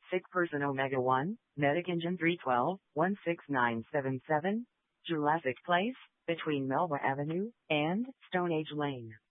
Sick-Person Omega 1, Medic Engine 312, 16977, Jurassic Place, between Melba Avenue and Stone Age Lane.